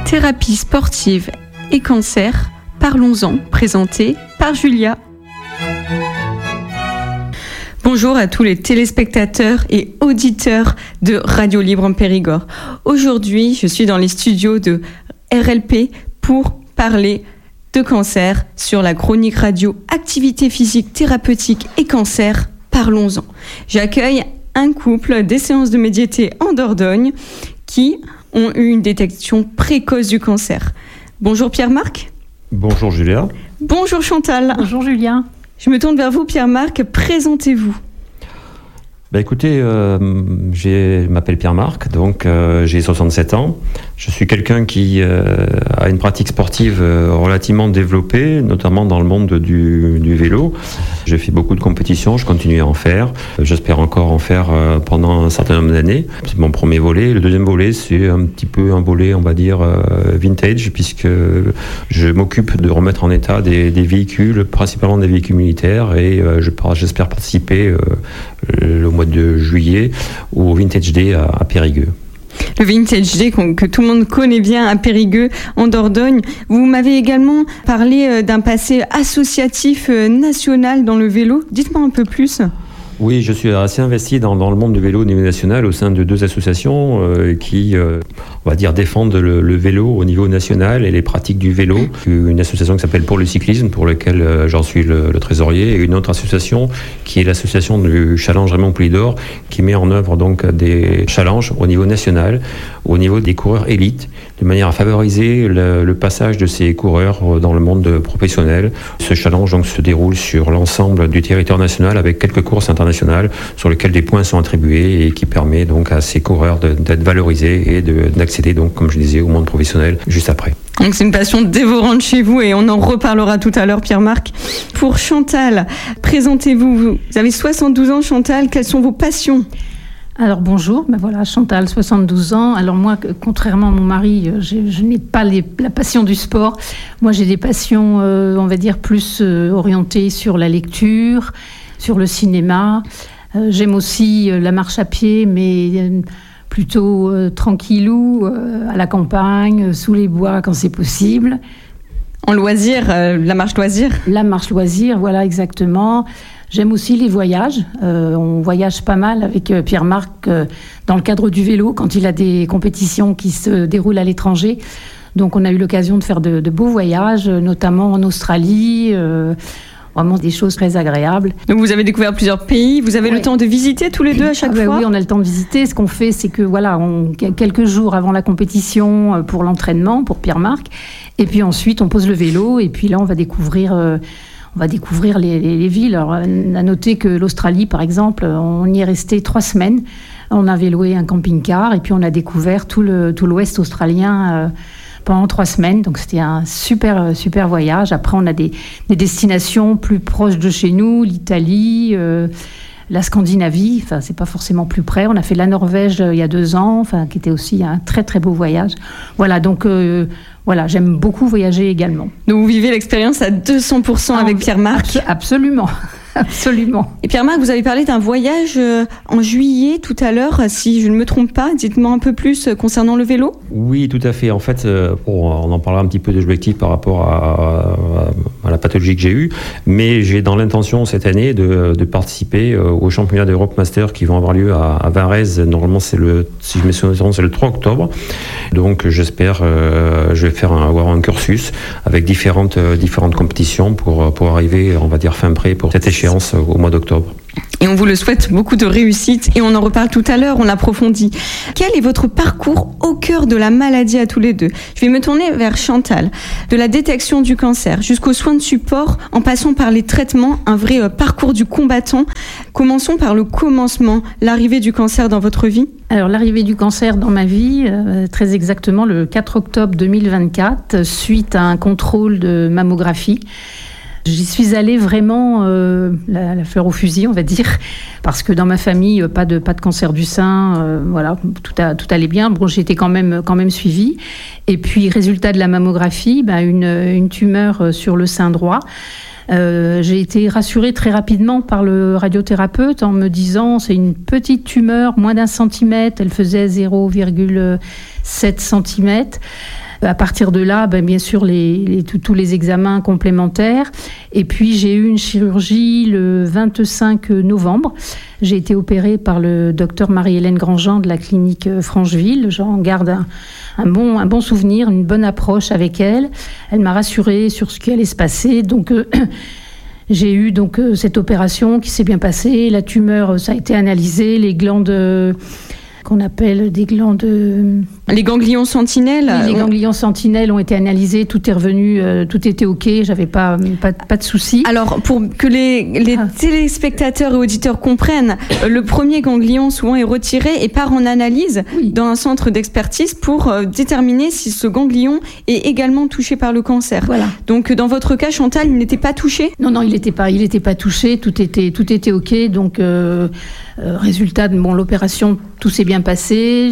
thérapie sportive et cancer, parlons-en, présenté par Julia. Bonjour à tous les téléspectateurs et auditeurs de Radio Libre en Périgord. Aujourd'hui, je suis dans les studios de RLP pour parler de cancer sur la chronique radio Activité physique thérapeutique et cancer, parlons-en. J'accueille un couple des séances de médiété en Dordogne qui ont eu une détection précoce du cancer. Bonjour Pierre-Marc. Bonjour Julia. Bonjour Chantal. Bonjour Julien. Je me tourne vers vous Pierre-Marc, présentez-vous. Écoutez, je m'appelle Pierre-Marc, donc j'ai 67 ans. Je suis quelqu'un qui a une pratique sportive relativement développée, notamment dans le monde du vélo. J'ai fait beaucoup de compétitions, je continue à en faire. J'espère encore en faire pendant un certain nombre d'années. C'est mon premier volet. Le deuxième volet, c'est un petit peu un volet, on va dire, vintage, puisque je m'occupe de remettre en état des véhicules, principalement des véhicules militaires, et j'espère participer le mois de juillet au Vintage Day à Périgueux. Le Vintage Day que tout le monde connaît bien à Périgueux, en Dordogne. Vous m'avez également parlé d'un passé associatif national dans le vélo. Dites-moi un peu plus. Oui, je suis assez investi dans le monde du vélo au niveau national au sein de deux associations qui, on va dire, défendent le vélo au niveau national et les pratiques du vélo. Une association qui s'appelle Pour le cyclisme, pour laquelle j'en suis le trésorier, et une autre association qui est l'association du Challenge Raymond Poulidor, qui met en œuvre donc des challenges au niveau national, au niveau des coureurs élites, de manière à favoriser le passage de ces coureurs dans le monde professionnel. Ce challenge donc se déroule sur l'ensemble du territoire national avec quelques courses internationales sur lesquelles des points sont attribués et qui permet donc à ces coureurs d'être valorisés et d'accéder donc, comme je disais, au monde professionnel juste après. Donc c'est une passion dévorante chez vous et on en reparlera tout à l'heure, Pierre-Marc. Pour Chantal, présentez-vous. Vous avez 72 ans, Chantal. Quelles sont vos passions ? Alors bonjour, voilà, Chantal, 72 ans. Alors moi, contrairement à mon mari, je n'ai pas la passion du sport. Moi, j'ai des passions, on va dire, plus orientées sur la lecture, sur le cinéma. J'aime aussi la marche à pied, mais plutôt tranquillou, à la campagne, sous les bois quand c'est possible. En loisir, la marche loisir ? La marche loisir, voilà, exactement. J'aime aussi les voyages. On voyage pas mal avec Pierre-Marc dans le cadre du vélo, quand il a des compétitions qui se déroulent à l'étranger. Donc on a eu l'occasion de faire de beaux voyages, notamment en Australie, vraiment des choses très agréables. Donc vous avez découvert plusieurs pays, vous avez le temps de visiter tous les deux à chaque fois ? Oui, on a le temps de visiter. Ce qu'on fait, c'est que voilà, quelques jours avant la compétition pour l'entraînement, pour Pierre-Marc, et puis ensuite on pose le vélo, et puis là on va découvrir les villes. Alors, on a noté que l'Australie, par exemple, on y est resté 3 semaines. On avait loué un camping-car et puis on a découvert tout l'ouest australien pendant 3 semaines. Donc c'était un super voyage. Après, on a des destinations plus proches de chez nous, l'Italie, la Scandinavie. Enfin, c'est pas forcément plus près. On a fait la Norvège il y a 2 ans, qui était aussi un très très beau voyage. Voilà, donc j'aime beaucoup voyager également. Donc vous vivez l'expérience à 200% avec Pierre-Marc ? Absolument. Absolument. Et Pierre-Marc, vous avez parlé d'un voyage en juillet tout à l'heure, si je ne me trompe pas. Dites-moi un peu plus concernant le vélo. Oui, tout à fait. En fait, on en parlera un petit peu de l'objectif par rapport à la pathologie que j'ai eue, mais j'ai dans l'intention cette année de participer aux championnats d'Europe Master qui vont avoir lieu à Varèse. Normalement, si je me souviens, c'est le 3 octobre. Donc, j'espère, je vais avoir un cursus avec différentes compétitions pour arriver, on va dire, fin prêt pour cette échéance au mois d'octobre. Et on vous le souhaite beaucoup de réussite et on en reparle tout à l'heure, on approfondit. Quel est votre parcours au cœur de la maladie à tous les deux ? Je vais me tourner vers Chantal. De la détection du cancer jusqu'aux soins de support, en passant par les traitements, un vrai parcours du combattant. Commençons par le commencement, l'arrivée du cancer dans votre vie. Alors l'arrivée du cancer dans ma vie, très exactement le 4 octobre 2024, suite à un contrôle de mammographie. J'y suis allée vraiment la fleur au fusil, on va dire, parce que dans ma famille, pas de cancer du sein, tout allait bien. Bon, j'ai été quand même suivie. Et puis, résultat de la mammographie, une tumeur sur le sein droit. J'ai été rassurée très rapidement par le radiothérapeute en me disant c'est une petite tumeur, moins d'1 centimètre, elle faisait 0,7 cm. À partir de là, bien sûr, tous les examens complémentaires. Et puis, j'ai eu une chirurgie le 25 novembre. J'ai été opérée par le docteur Marie-Hélène Grandjean de la clinique Francheville. J'en garde un bon souvenir, une bonne approche avec elle. Elle m'a rassurée sur ce qui allait se passer. Donc, j'ai eu cette opération qui s'est bien passée. La tumeur, ça a été analysé. Les glandes qu'on appelle des glandes... Les ganglions sentinelles. Oui, les ganglions sentinelles ont été analysés, tout est revenu, tout était OK, j'avais pas de soucis. Alors, pour que les téléspectateurs et auditeurs comprennent, le premier ganglion souvent est retiré et part en analyse dans un centre d'expertise pour déterminer si ce ganglion est également touché par le cancer. Voilà. Donc, dans votre cas, Chantal, il n'était pas touché ? Non, il n'était pas touché, tout était OK. Donc, résultat de l'opération, tout s'est bien passé.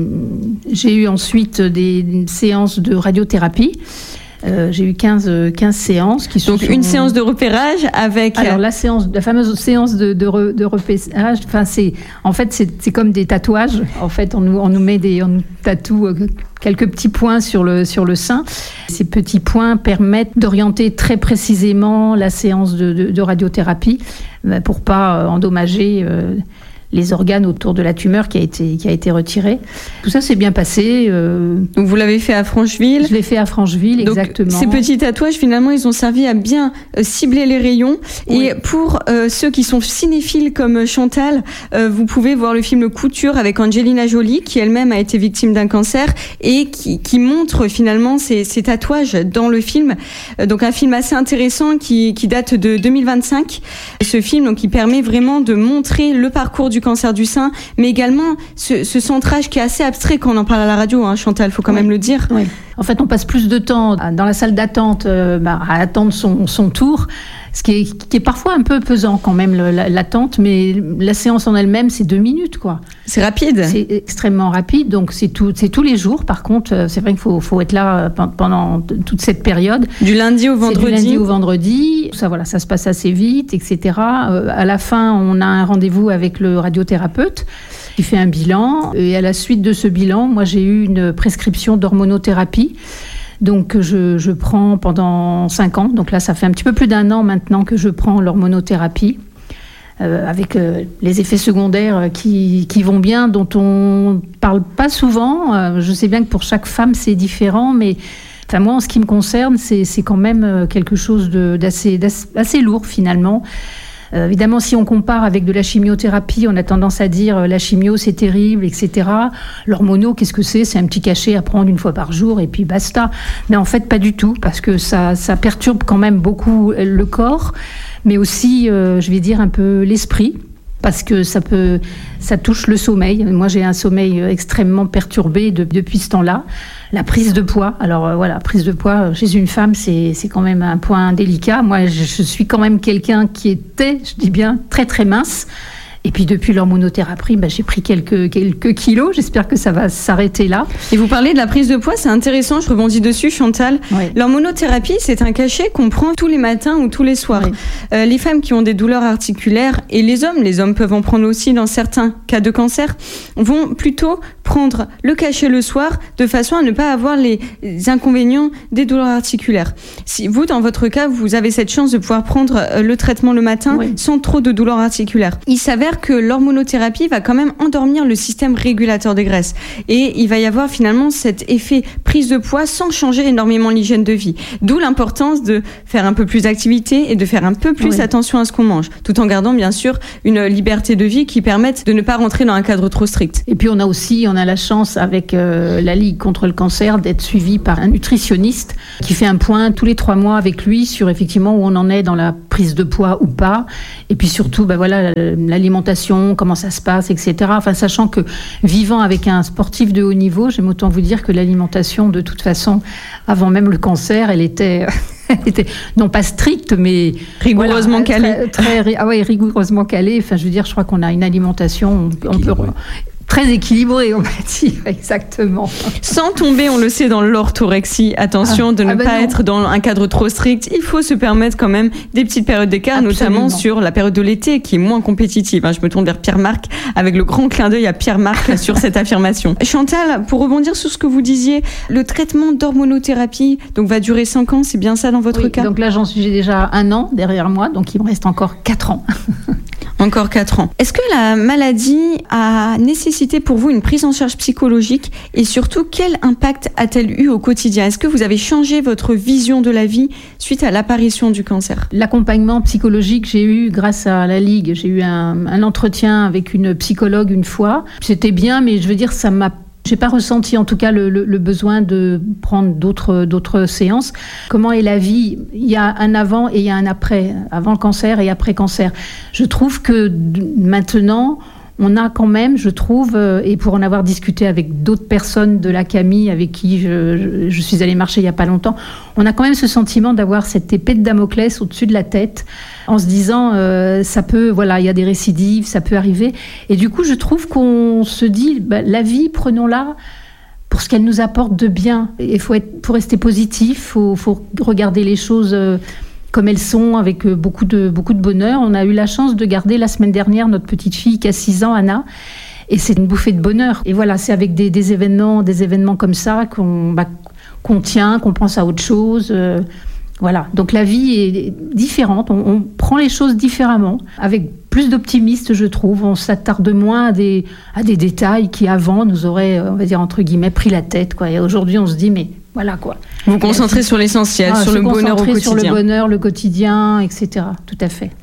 J'ai eu ensuite des séances de radiothérapie. J'ai eu 15 séances qui sont... Donc une séance de repérage avec... Alors la fameuse séance de repérage, c'est comme des tatouages. En fait, on nous tatoue quelques petits points sur le sein. Ces petits points permettent d'orienter très précisément la séance de radiothérapie pour pas endommager les organes autour de la tumeur qui a été retirée. Tout ça s'est bien passé. Donc vous l'avez fait à Francheville ? Je l'ai fait à Francheville, donc, exactement. Ces petits tatouages, finalement, ils ont servi à bien cibler les rayons. Oui. Et pour ceux qui sont cinéphiles comme Chantal, vous pouvez voir le film Couture avec Angelina Jolie, qui elle-même a été victime d'un cancer et qui montre finalement ces tatouages dans le film. Donc un film assez intéressant qui date de 2025. Ce film, donc, qui permet vraiment de montrer le parcours du cancer du sein, mais également ce centrage qui est assez abstrait quand on en parle à la radio, Chantal, il faut quand même le dire. Oui. En fait, on passe plus de temps dans la salle d'attente à attendre son tour, ce qui est parfois un peu pesant quand même, l'attente, mais la séance en elle-même, c'est 2 minutes, quoi. C'est rapide. C'est extrêmement rapide, donc c'est tous les jours. Par contre, c'est vrai qu'il faut être là pendant toute cette période. Du lundi au vendredi. Du lundi au vendredi. Ça se passe assez vite, etc. À la fin, on a un rendez-vous avec le radiothérapeute qui fait un bilan. Et à la suite de ce bilan, moi, j'ai eu une prescription d'hormonothérapie. Donc, je prends pendant 5 ans. Donc là, ça fait un petit peu plus d'1 an maintenant que je prends l'hormonothérapie. Avec les effets secondaires qui vont bien, dont on parle pas souvent. Je sais bien que pour chaque femme, c'est différent, mais moi, en ce qui me concerne, c'est quand même quelque chose d'assez lourd, finalement. Évidemment, si on compare avec de la chimiothérapie, on a tendance à dire la chimio, c'est terrible, etc. L'hormono, qu'est-ce que c'est ? C'est un petit cachet à prendre 1 fois par jour et puis basta. Mais en fait, pas du tout, parce que ça perturbe quand même beaucoup le corps, mais aussi, je vais dire, un peu l'esprit, parce que ça touche le sommeil. Moi, j'ai un sommeil extrêmement perturbé depuis ce temps-là. La prise de poids. Alors voilà, prise de poids chez une femme, c'est quand même un point délicat. Moi, je suis quand même quelqu'un qui était, je dis bien, très très mince. Et puis depuis l'hormonothérapie, j'ai pris quelques kilos. J'espère que ça va s'arrêter là. Et vous parlez de la prise de poids, c'est intéressant, je rebondis dessus, Chantal. Oui. L'hormonothérapie, c'est un cachet qu'on prend tous les matins ou tous les soirs. Oui. Les femmes qui ont des douleurs articulaires, et les hommes peuvent en prendre aussi dans certains cas de cancer, vont plutôt prendre le cachet le soir de façon à ne pas avoir les inconvénients des douleurs articulaires. Si vous, dans votre cas, vous avez cette chance de pouvoir prendre le traitement le matin sans trop de douleurs articulaires. Il s'avère que l'hormonothérapie va quand même endormir le système régulateur des graisses. Et il va y avoir finalement cet effet prise de poids sans changer énormément l'hygiène de vie. D'où l'importance de faire un peu plus d'activité et de faire un peu plus attention à ce qu'on mange, tout en gardant bien sûr une liberté de vie qui permette de ne pas rentrer dans un cadre trop strict. Et puis on a la chance avec la Ligue contre le cancer d'être suivi par un nutritionniste qui fait un point tous les 3 mois avec lui sur effectivement où on en est dans la prise de poids ou pas. Et puis surtout, l'alimentation, comment ça se passe, etc. Enfin, sachant que vivant avec un sportif de haut niveau, j'aime autant vous dire que l'alimentation, de toute façon, avant même le cancer, elle était non pas stricte, mais rigoureusement calée. Rigoureusement calée. Enfin, je veux dire, je crois qu'on a une alimentation, on peut très équilibré, on va dire, exactement. Sans tomber, on le sait, dans l'orthorexie. Attention de ne pas être dans un cadre trop strict. Il faut se permettre quand même des petites périodes d'écart, notamment sur la période de l'été qui est moins compétitive. Je me tourne vers Pierre-Marc avec le grand clin d'œil à Pierre-Marc sur cette affirmation. Chantal, pour rebondir sur ce que vous disiez, le traitement d'hormonothérapie donc, va durer 5 ans, c'est bien ça dans votre cas ? Donc là, j'ai déjà 1 an derrière moi, donc il me reste encore 4 ans. Encore 4 ans. Est-ce que la maladie a nécessité pour vous une prise en charge psychologique et surtout, quel impact a-t-elle eu au quotidien ? Est-ce que vous avez changé votre vision de la vie suite à l'apparition du cancer ? L'accompagnement psychologique, j'ai eu grâce à la Ligue. J'ai eu un entretien avec une psychologue une fois. C'était bien, mais je veux dire, j'ai pas ressenti en tout cas le besoin de prendre d'autres séances. Comment est la vie ? Il y a un avant et il y a un après. Avant le cancer et après cancer. Je trouve que maintenant, on a quand même, je trouve, et pour en avoir discuté avec d'autres personnes de la Camille avec qui je suis allée marcher il n'y a pas longtemps, on a quand même ce sentiment d'avoir cette épée de Damoclès au-dessus de la tête, en se disant, ça peut, il y a des récidives, ça peut arriver. Et du coup, je trouve qu'on se dit, la vie, prenons-la pour ce qu'elle nous apporte de bien. Il faut rester positif, il faut regarder les choses comme elles sont, avec beaucoup de bonheur. On a eu la chance de garder la semaine dernière notre petite fille qui a 6 ans, Anna, et c'est une bouffée de bonheur. Et voilà, c'est avec des événements comme ça qu'on tient, qu'on pense à autre chose. Voilà, donc la vie est différente, on prend les choses différemment, avec plus d'optimisme, je trouve. On s'attarde moins à des détails qui avant nous auraient, on va dire entre guillemets, pris la tête, quoi. Et aujourd'hui, on se dit, mais voilà, quoi. Vous concentrez sur l'essentiel, sur le bonheur au quotidien. Sur le bonheur, le quotidien, etc. Tout à fait.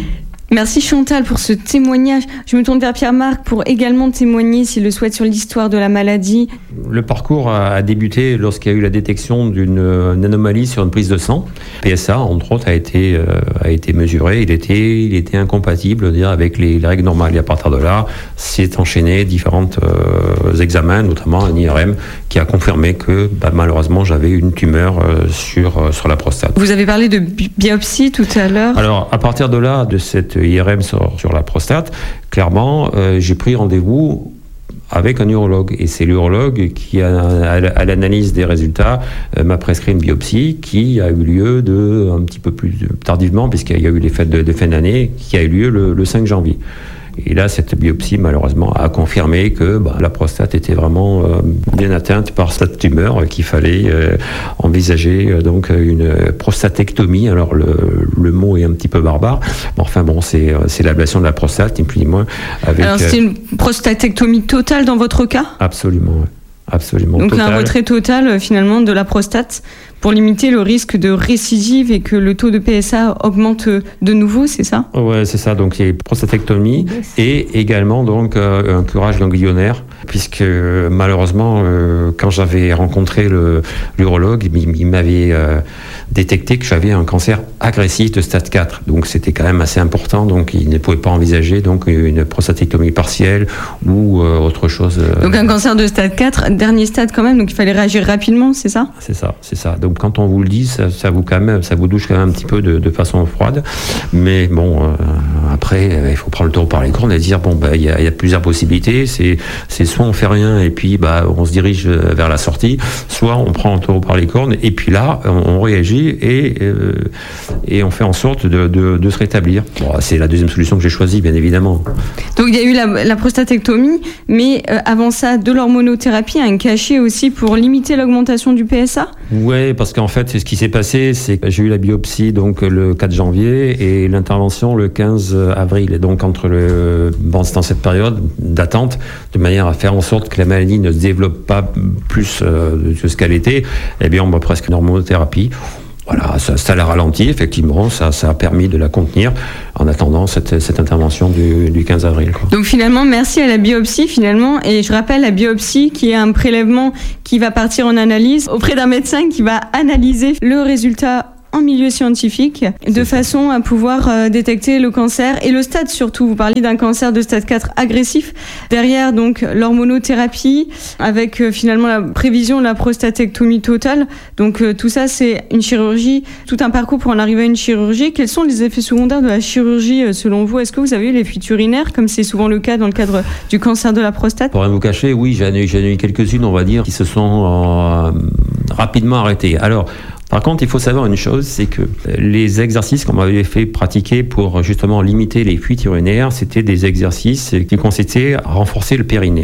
Merci Chantal pour ce témoignage. Je me tourne vers Pierre-Marc pour également témoigner, s'il le souhaite, sur l'histoire de la maladie. Le parcours a débuté lorsqu'il y a eu la détection d'une anomalie sur une prise de sang. PSA, entre autres, a été mesuré. Il était incompatible avec les règles normales. Et à partir de là, s'est enchaîné différents examens, notamment un IRM, qui a confirmé que malheureusement, j'avais une tumeur sur la prostate. Vous avez parlé de biopsie tout à l'heure. Alors, à partir de là, de cette IRM sur la prostate, clairement, j'ai pris rendez-vous avec un urologue. Et c'est l'urologue qui, à l'analyse des résultats, m'a prescrit une biopsie qui a eu lieu un petit peu plus tardivement, puisqu'il y a eu les fêtes de fin d'année, qui a eu lieu le 5 janvier. Et là, cette biopsie, malheureusement, a confirmé que la prostate était vraiment bien atteinte par cette tumeur, qu'il fallait envisager donc une prostatectomie. Alors, le mot est un petit peu barbare, mais enfin bon, c'est l'ablation de la prostate, ni plus ni moins. Alors, c'est une prostatectomie totale dans votre cas ? Absolument, oui. Absolument. Donc un retrait total finalement de la prostate pour limiter le risque de récidive et que le taux de PSA augmente de nouveau, c'est ça ? Ouais, c'est ça. Donc il y a prostatectomie et également donc un curage ganglionnaire, puisque malheureusement quand j'avais rencontré l'urologue, il m'avait détecté que j'avais un cancer agressif de stade 4. Donc c'était quand même assez important. Donc il ne pouvait pas envisager donc une prostatectomie partielle ou autre chose. Donc un cancer de stade 4, dernier stade quand même. Donc il fallait réagir rapidement, c'est ça ? C'est ça. Donc quand on vous le dit, ça vous douche quand même un petit peu de façon froide. Mais bon, après, il faut prendre le taureau par les cornes et dire il y a plusieurs possibilités. C'est soit on fait rien et puis on se dirige vers la sortie, soit on prend le taureau par les cornes et puis là on réagit et on fait en sorte de se rétablir. Bon, c'est la deuxième solution que j'ai choisie, bien évidemment. Donc il y a eu la prostatectomie, mais avant ça, de l'hormonothérapie, un cachet aussi pour limiter l'augmentation du PSA ? Oui, parce qu'en fait, ce qui s'est passé, c'est que j'ai eu la biopsie donc le 4 janvier et l'intervention le 15 avril. Et donc c'est dans cette période d'attente, de manière à faire en sorte que la maladie ne se développe pas plus de ce qu'elle était, on m'a presque une hormonothérapie. Voilà, ça l'a ralenti, effectivement, ça a permis de la contenir en attendant cette intervention du 15 avril. Quoi. Donc finalement, merci à la biopsie, et je rappelle la biopsie qui est un prélèvement qui va partir en analyse auprès d'un médecin qui va analyser le résultat en milieu scientifique, de façon à pouvoir détecter le cancer et le stade surtout. Vous parliez d'un cancer de stade 4 agressif. Derrière, donc, l'hormonothérapie avec finalement la prévision de la prostatectomie totale. Donc, tout ça, c'est une chirurgie, tout un parcours pour en arriver à une chirurgie. Quels sont les effets secondaires de la chirurgie selon vous? Est-ce que vous avez eu les fuites urinaires, comme c'est souvent le cas dans le cadre du cancer de la prostate? Pour rien vous cacher, oui, j'en ai eu quelques-unes, on va dire, qui se sont rapidement arrêtées. Alors, par contre, il faut savoir une chose, c'est que les exercices qu'on m'avait fait pratiquer pour justement limiter les fuites urinaires, c'était des exercices qui consistaient à renforcer le périnée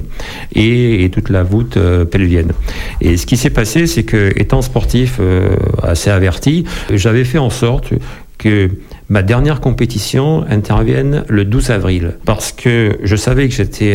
et toute la voûte pelvienne. Et ce qui s'est passé, c'est que, étant sportif assez averti, j'avais fait en sorte que ma dernière compétition intervienne le 12 avril. Parce que je savais que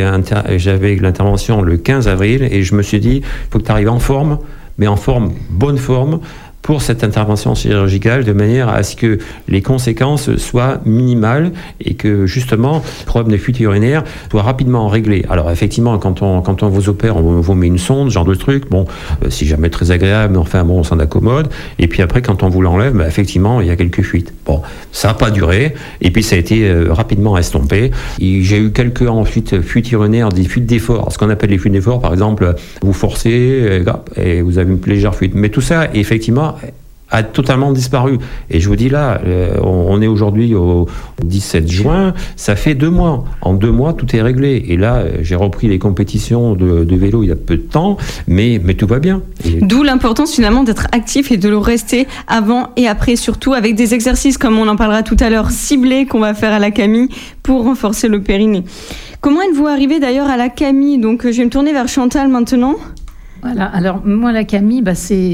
j'avais l'intervention le 15 avril et je me suis dit, il faut que tu arrives en forme, mais en forme, bonne forme, pour cette intervention chirurgicale, de manière à ce que les conséquences soient minimales et que justement le problème de fuite urinaire soit rapidement réglé. Alors effectivement, quand on vous opère, on vous met une sonde, ce genre de truc, bon, c'est jamais très agréable, mais enfin bon, on s'en accommode. Et puis après, quand on vous l'enlève, bah, effectivement, il y a quelques fuites. Bon, ça n'a pas duré, et puis ça a été rapidement estompé. Et j'ai eu quelques ensuite fuites urinaires, des fuites d'effort. Ce qu'on appelle les fuites d'effort, par exemple, vous forcez et vous avez une légère fuite. Mais tout ça, effectivement, a totalement disparu. Et je vous dis là, on est aujourd'hui au 17 juin, ça fait 2 mois. En 2 mois, tout est réglé. Et là, j'ai repris les compétitions de vélo il y a peu de temps, mais tout va bien. D'où l'importance finalement d'être actif et de le rester avant et après, surtout avec des exercices, comme on en parlera tout à l'heure, ciblés qu'on va faire à la Camille pour renforcer le périnée. Comment êtes-vous arrivé d'ailleurs à la Camille? Donc, je vais me tourner vers Chantal maintenant. Voilà, alors moi la Camille,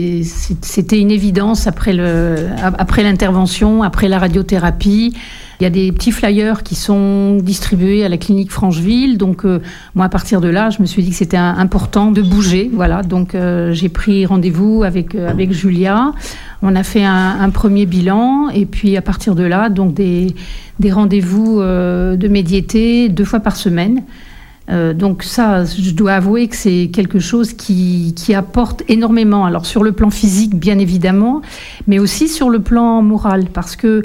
c'était une évidence après l'intervention, après la radiothérapie. Il y a des petits flyers qui sont distribués à la clinique Francheville, donc moi à partir de là, je me suis dit que c'était important de bouger, voilà. Donc j'ai pris rendez-vous avec Julia. On a fait un premier bilan et puis à partir de là, donc des rendez-vous de médiété 2 fois par semaine. Donc ça, je dois avouer que c'est quelque chose qui apporte énormément. Alors sur le plan physique, bien évidemment, mais aussi sur le plan moral, parce que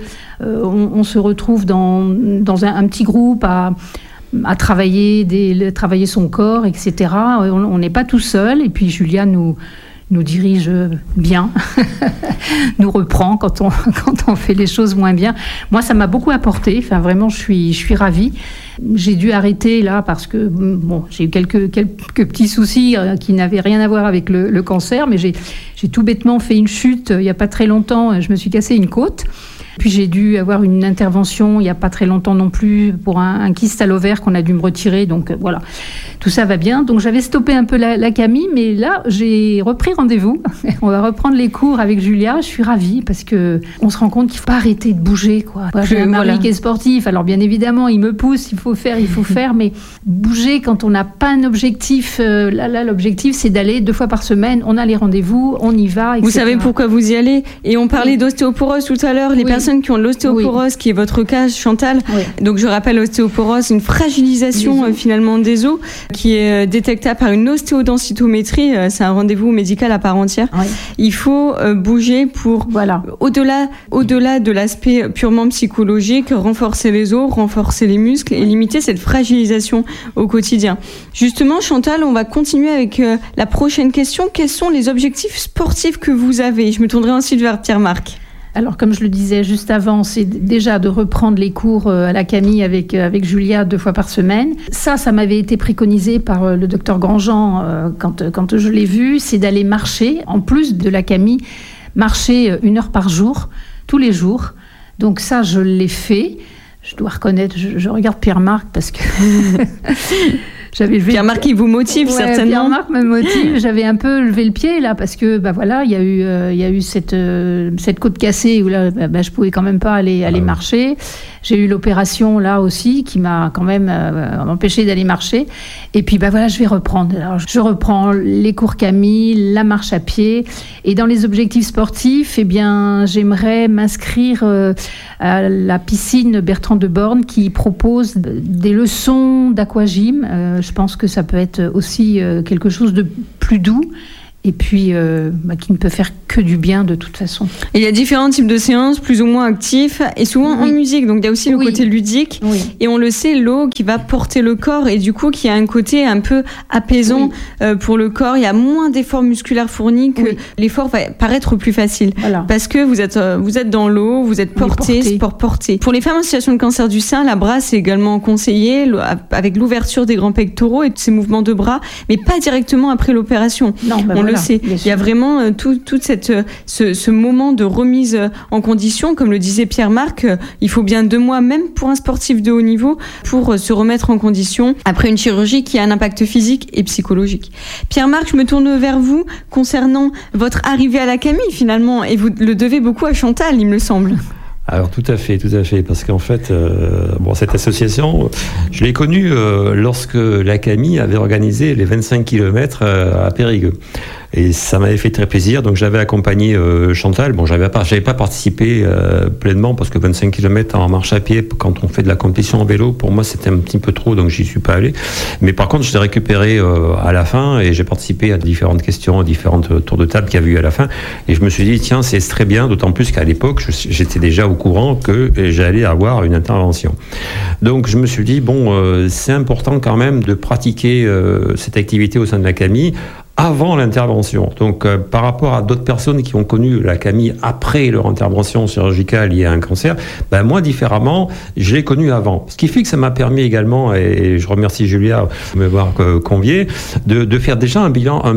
on se retrouve dans un petit groupe à travailler son corps, etc. On n'est pas tout seul. Et puis Julia nous dirige bien, nous reprend quand on fait les choses moins bien. Moi, ça m'a beaucoup apporté. Enfin, vraiment, je suis ravie. J'ai dû arrêter là parce que bon, j'ai eu quelques petits soucis qui n'avaient rien à voir avec le cancer, mais j'ai tout bêtement fait une chute il n'y a pas très longtemps. Je me suis cassé une côte. Puis j'ai dû avoir une intervention il n'y a pas très longtemps non plus pour un kyste à l'ovaire qu'on a dû me retirer. Donc voilà, tout ça va bien. Donc j'avais stoppé un peu la Camille, mais là j'ai repris rendez-vous. On va reprendre les cours avec Julia. Je suis ravie parce qu'on se rend compte qu'il ne faut pas arrêter de bouger, quoi. J'ai un mari qui est sportif, alors bien évidemment il me pousse, il faut faire, mais bouger quand on n'a pas un objectif. Là l'objectif c'est d'aller 2 fois par semaine. On a les rendez-vous, on y va, etc. Vous savez pourquoi vous y allez. Et on parlait d'ostéoporose tout à l'heure. Les personnes qui ont de l'ostéoporose, qui est votre cas, Chantal. Oui. Donc je rappelle, l'ostéoporose, une fragilisation finalement des os qui est détectable par une ostéodensitométrie. C'est un rendez-vous médical à part entière. Oui. Il faut bouger pour, au-delà de l'aspect purement psychologique, renforcer les os, renforcer les muscles et limiter cette fragilisation au quotidien. Justement, Chantal, on va continuer avec la prochaine question. Quels sont les objectifs sportifs que vous avez? Je me tournerai ensuite vers Pierre-Marc. Alors, comme je le disais juste avant, c'est déjà de reprendre les cours à la Camille avec Julia 2 fois par semaine. Ça m'avait été préconisé par le docteur Grandjean quand je l'ai vu, c'est d'aller marcher, en plus de la Camille, marcher 1 heure par jour, tous les jours. Donc ça, je l'ai fait. Je dois reconnaître, je regarde Pierre-Marc parce que... J'avais levé Pierre-Marc qui vous motive certainement. Pierre-Marc me motive. J'avais un peu levé le pied là parce que il y a eu cette côte cassée où là je pouvais quand même pas aller marcher. J'ai eu l'opération là aussi qui m'a quand même empêché d'aller marcher. Et puis je vais reprendre. Alors, je reprends les cours Camille, la marche à pied. Et dans les objectifs sportifs, j'aimerais m'inscrire à la piscine Bertrand de Born qui propose des leçons d'aquagym. Je pense que ça peut être aussi quelque chose de plus doux et puis qui ne peut faire que du bien de toute façon. Et il y a différents types de séances, plus ou moins actifs, et souvent en musique. Donc il y a aussi le côté ludique. Oui. Et on le sait, l'eau qui va porter le corps et du coup qui a un côté un peu apaisant pour le corps. Il y a moins d'efforts musculaires fournis que l'effort va paraître plus facile. Voilà. Parce que vous êtes dans l'eau, vous êtes porté, sport porté. Pour les femmes en situation de cancer du sein, la brasse est également conseillée avec l'ouverture des grands pectoraux et de ces mouvements de bras, mais pas directement après l'opération. Non, on le sait. Il y a vraiment tout ce moment de remise en condition, comme le disait Pierre-Marc, il faut bien 2 mois, même pour un sportif de haut niveau, pour se remettre en condition après une chirurgie qui a un impact physique et psychologique. Pierre-Marc, je me tourne vers vous concernant votre arrivée à la Camille finalement, et vous le devez beaucoup à Chantal, il me semble. Alors tout à fait, parce qu'en fait, cette association, je l'ai connue lorsque la Camille avait organisé les 25 km à Périgueux. Et ça m'avait fait très plaisir, donc j'avais accompagné Chantal. Bon, j'avais pas participé pleinement parce que 25 km en marche à pied, quand on fait de la compétition en vélo, pour moi c'était un petit peu trop, donc j'y suis pas allé. Mais par contre, je l'ai récupéré à la fin et j'ai participé à différentes questions, à différentes tours de table qu'il y a eu à la fin. Et je me suis dit, tiens, c'est très bien, d'autant plus qu'à l'époque, j'étais déjà au courant que j'allais avoir une intervention. Donc je me suis dit, c'est important quand même de pratiquer cette activité au sein de la Camille avant l'intervention. Donc, par rapport à d'autres personnes qui ont connu la Camille après leur intervention chirurgicale liée à un cancer, moi, différemment, je l'ai connue avant. Ce qui fait que ça m'a permis également, et je remercie Julia de m'avoir convié, de faire déjà un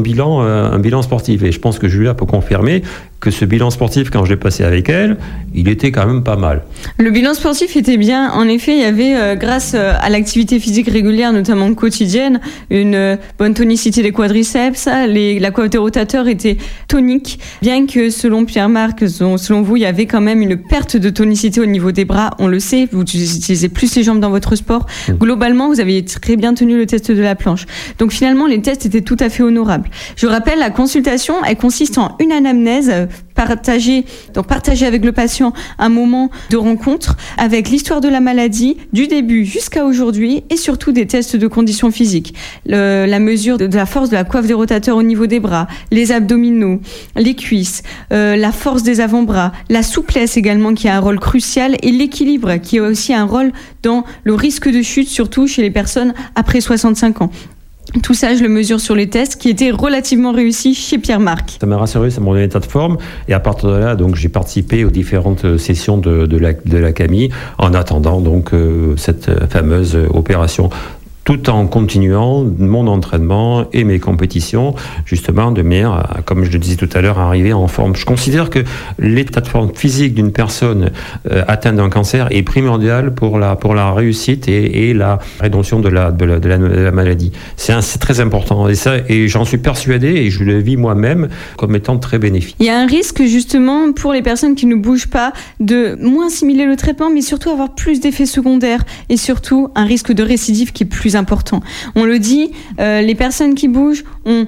bilan sportif. Et je pense que Julia peut confirmer que ce bilan sportif, quand je l'ai passé avec elle, il était quand même pas mal. Le bilan sportif était bien. En effet, il y avait, grâce à l'activité physique régulière, notamment quotidienne, une bonne tonicité des quadriceps. La coiffe des rotateurs était tonique, bien que selon Pierre-Marc, selon vous, il y avait quand même une perte de tonicité au niveau des bras. On le sait, vous utilisez plus les jambes dans votre sport. Globalement, vous avez très bien tenu le test de la planche. Donc finalement, les tests étaient tout à fait honorables. Je rappelle, la consultation, elle consiste en une anamnèse partager avec le patient un moment de rencontre avec l'histoire de la maladie, du début jusqu'à aujourd'hui, et surtout des tests de conditions physiques. La mesure de la force de la coiffe des rotateurs au niveau des bras, les abdominaux, les cuisses, la force des avant-bras, la souplesse également qui a un rôle crucial, et l'équilibre qui a aussi un rôle dans le risque de chute, surtout chez les personnes après 65 ans. Tout ça, je le mesure sur les tests qui étaient relativement réussis chez Pierre-Marc. Ça m'a rassuré, ça m'a donné un état de forme. Et à partir de là, donc, j'ai participé aux différentes sessions de la Camille en attendant donc, cette fameuse opération, tout en continuant mon entraînement et mes compétitions, justement, de manière, comme je le disais tout à l'heure, à arriver en forme. Je considère que l'état de forme physique d'une personne atteinte d'un cancer est primordial pour la réussite et la rédemption de la maladie. C'est très important. Et j'en suis persuadé, et je le vis moi-même, comme étant très bénéfique. Il y a un risque, justement, pour les personnes qui ne bougent pas, de moins assimiler le traitement, mais surtout avoir plus d'effets secondaires, et surtout un risque de récidive qui est plus important. On le dit, les personnes qui bougent ont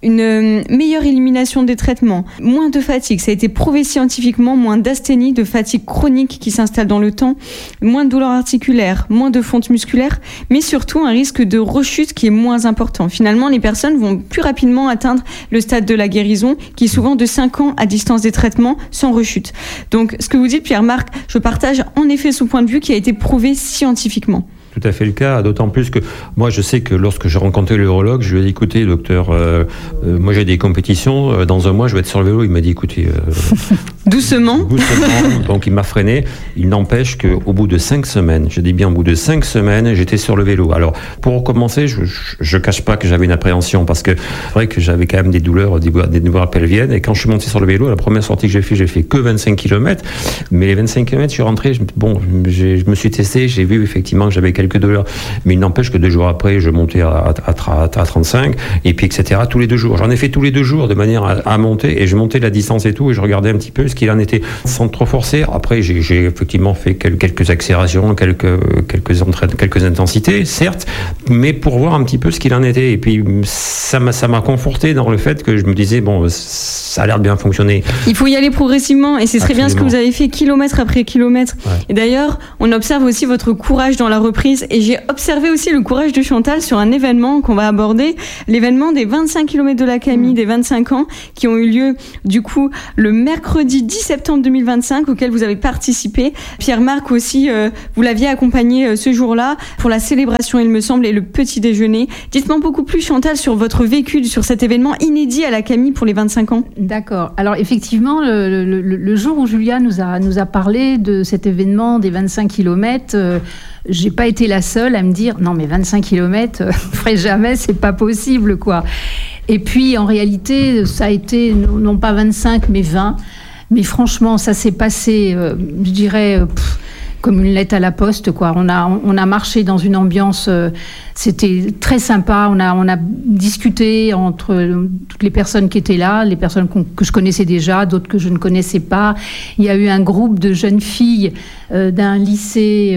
une meilleure élimination des traitements, moins de fatigue, ça a été prouvé scientifiquement, moins d'asthénie, de fatigue chronique qui s'installe dans le temps, moins de douleurs articulaires, moins de fonte musculaire, mais surtout un risque de rechute qui est moins important. Finalement, les personnes vont plus rapidement atteindre le stade de la guérison, qui est souvent de 5 ans à distance des traitements, sans rechute. Donc, ce que vous dites, Pierre-Marc, je partage en effet ce point de vue qui a été prouvé scientifiquement. Tout à fait le cas, d'autant plus que moi je sais que lorsque j'ai rencontré l'urologue, je lui ai dit écoutez docteur, moi j'ai des compétitions, dans un mois je vais être sur le vélo. Il m'a dit écoutez doucement, donc il m'a freiné. Il n'empêche qu'au bout de 5 semaines, je dis bien au bout de 5 semaines, j'étais sur le vélo. Alors pour commencer, je cache pas que j'avais une appréhension, parce que c'est vrai que j'avais quand même des douleurs pelviennes, et quand je suis monté sur le vélo, la première sortie que j'ai fait que 25 km, mais les 25 km je suis rentré, je me suis testé, j'ai vu effectivement que j'avais quelques douleurs, mais il n'empêche que 2 jours après je montais à 35, et puis etc. tous les 2 jours, j'en ai fait tous les 2 jours de manière à monter, et je montais la distance et tout, et je regardais un petit peu ce qu'il en était sans trop forcer. Après j'ai effectivement fait quelques accélérations, quelques intensités certes, mais pour voir un petit peu ce qu'il en était, et puis ça m'a conforté dans le fait que je me disais ça a l'air de bien fonctionner. Il faut y aller progressivement, et c'est très bien ce que vous avez fait kilomètre après kilomètre. Ouais. Et d'ailleurs on observe aussi votre courage dans la reprise, perfectionniste. Et j'ai observé aussi le courage de Chantal sur un événement qu'on va aborder, l'événement des 25 km de l'Acamie des 25 ans, qui ont eu lieu du coup le mercredi 10 septembre 2025, auquel vous avez participé. Pierre-Marc aussi, vous l'aviez accompagné ce jour-là pour la célébration, il me semble, et le petit déjeuner. Dites-moi beaucoup plus, Chantal, sur votre vécu sur cet événement inédit à l'Acamie pour les 25 ans. D'accord. Alors effectivement, le jour où Julia nous a parlé de cet événement des 25 km, j'ai pas été la seule à me dire non mais 25 km, je ferai jamais, c'est pas possible quoi. Et puis en réalité, ça a été non pas 25 mais 20. Mais franchement, ça s'est passé, je dirais, comme une lettre à la poste, quoi. On a marché dans une ambiance, c'était très sympa. On a discuté entre toutes les personnes qui étaient là, les personnes que je connaissais déjà, d'autres que je ne connaissais pas. Il y a eu un groupe de jeunes filles d'un lycée.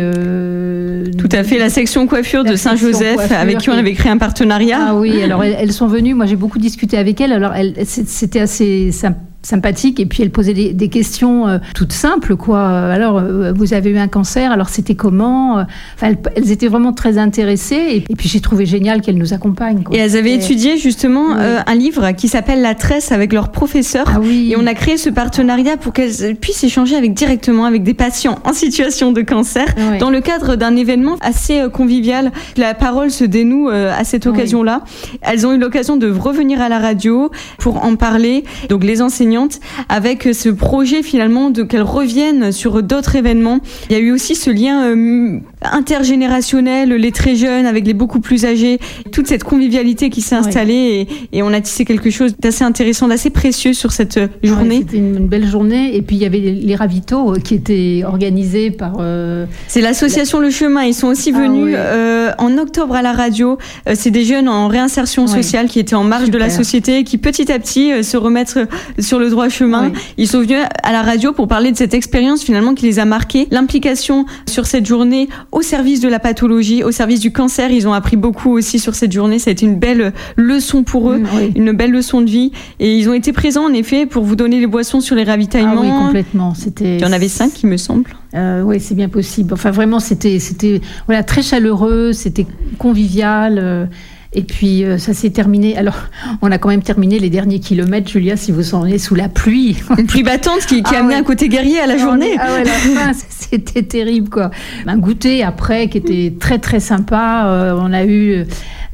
Tout à fait, la section coiffure de Saint-Joseph, avec qui on avait créé un partenariat. Ah oui, alors elles sont venues. Moi, j'ai beaucoup discuté avec elles. Alors c'était assez sympathique, et puis elle posait des questions toutes simples, quoi. Alors, vous avez eu un cancer, alors c'était comment? Enfin, elles étaient vraiment très intéressées, et puis j'ai trouvé génial qu'elles nous accompagnent, quoi. Et elles avaient étudié justement un livre qui s'appelle La Tresse avec leurs professeurs. Ah oui. Et on a créé ce partenariat pour qu'elles puissent échanger directement avec des patients en situation de cancer, dans le cadre d'un événement assez convivial. La parole se dénoue à cette occasion-là. Elles ont eu l'occasion de revenir à la radio pour en parler, donc les enseignants, avec ce projet finalement qu'elles reviennent sur d'autres événements. Il y a eu aussi ce lien intergénérationnel, les très jeunes avec les beaucoup plus âgés, toute cette convivialité qui s'est installée, et on a tissé quelque chose d'assez intéressant, d'assez précieux sur cette journée. C'était une belle journée, et puis il y avait les ravitaux qui étaient organisés par... C'est l'association Le Chemin, ils sont aussi venus en octobre à la radio. C'est des jeunes en réinsertion sociale qui étaient en marge de la société et qui petit à petit se remettent sur le droit chemin. Ils sont venus à la radio pour parler de cette expérience finalement qui les a marqués. L'implication sur cette journée au service de la pathologie, au service du cancer, ils ont appris beaucoup aussi sur cette journée. Ça a été une belle leçon pour eux, une belle leçon de vie. Et ils ont été présents en effet pour vous donner les boissons sur les ravitaillements. Ah oui, complètement. Il y en avait 5, il me semble. Oui, c'est bien possible. Enfin, vraiment, c'était voilà, très chaleureux, c'était convivial. Et puis ça s'est terminé. Alors, on a quand même terminé les derniers kilomètres, Julia, si vous en êtes sous la pluie. Une pluie battante qui a amené un côté guerrier à la journée. La fin, c'était terrible, quoi. Un goûter après qui était très très sympa. On a eu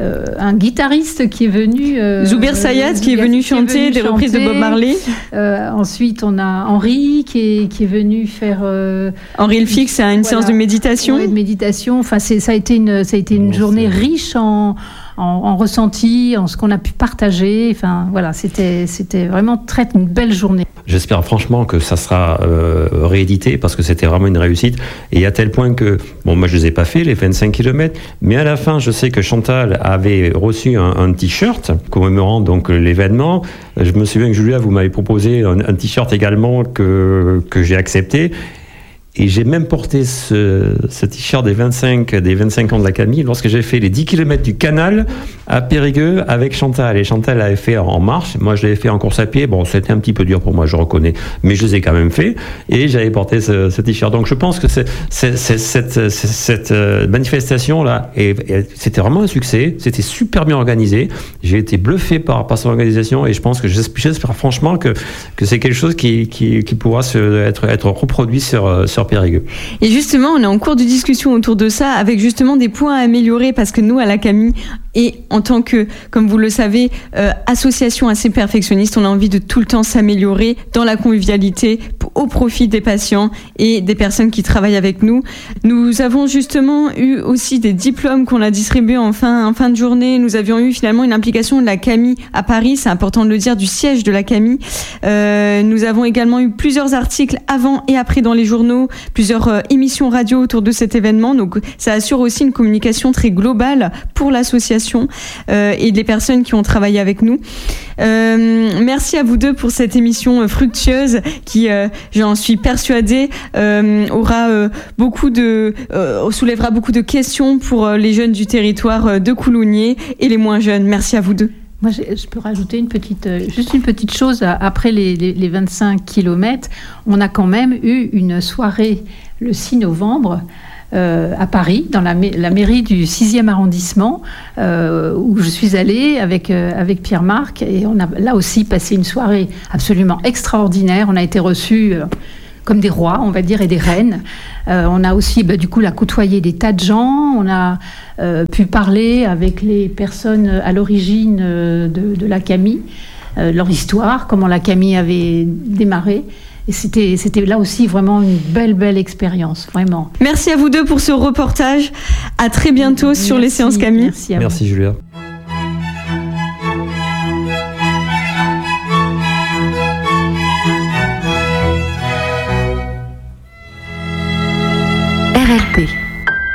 un guitariste qui est venu. Zuber Sayad qui est venu chanter des reprises de Bob Marley. Ensuite, on a Henri qui est venu faire. Henri le fixe, c'est une séance de méditation. Oui, de méditation. Enfin, ça a été une journée riche en ressenti, en ce qu'on a pu partager. Enfin, voilà, c'était vraiment une belle journée. J'espère franchement que ça sera réédité, parce que c'était vraiment une réussite. Et à tel point que, moi je les ai pas fait, les 25 km, mais à la fin, je sais que Chantal avait reçu un t-shirt commémorant donc l'événement. Je me souviens que Julia, vous m'avez proposé un t-shirt également que j'ai accepté. Et j'ai même porté ce t-shirt des 25 ans de l'Acamie lorsque j'ai fait les 10 km du canal à Périgueux avec Chantal. Et Chantal l'avait fait en marche. Moi, je l'avais fait en course à pied. Bon, c'était un petit peu dur pour moi, je reconnais. Mais je les ai quand même fait. Et j'avais porté ce t-shirt. Donc, je pense que cette manifestation-là, c'était vraiment un succès. C'était super bien organisé. J'ai été bluffé par son organisation. Et je pense que j'espère franchement que c'est quelque chose qui pourra être reproduit sur Périgueux. Et justement, on est en cours de discussion autour de ça, avec justement des points à améliorer, parce que nous, à l'Acamie, et en tant que, comme vous le savez, association assez perfectionniste, on a envie de tout le temps s'améliorer dans la convivialité au profit des patients et des personnes qui travaillent avec nous. Nous avons justement eu aussi des diplômes qu'on a distribués en fin de journée. Nous avions eu finalement une implication de l'Acamie à Paris, c'est important de le dire, du siège de l'Acamie. Nous avons également eu plusieurs articles avant et après dans les journaux, plusieurs émissions radio autour de cet événement. Donc ça assure aussi une communication très globale pour l'association et les personnes qui ont travaillé avec nous. Merci à vous deux pour cette émission fructueuse qui, j'en suis persuadée, soulèvera beaucoup de questions pour les jeunes du territoire de Coulommiers et les moins jeunes. Merci à vous deux. Moi, je peux rajouter juste une petite chose. Après les 25 kilomètres, on a quand même eu une soirée le 6 novembre à Paris, dans la mairie du 6e arrondissement, où je suis allée avec Pierre-Marc, et on a là aussi passé une soirée absolument extraordinaire. On a été reçus comme des rois, on va dire, et des reines. On a aussi, du coup, côtoyé des tas de gens. On a pu parler avec les personnes à l'origine de l'Acamie, leur histoire, comment l'Acamie avait démarré. Et c'était là aussi vraiment une belle expérience, vraiment. Merci à vous deux pour ce reportage. À très bientôt sur les séances Camille. Merci à vous. Merci Julia.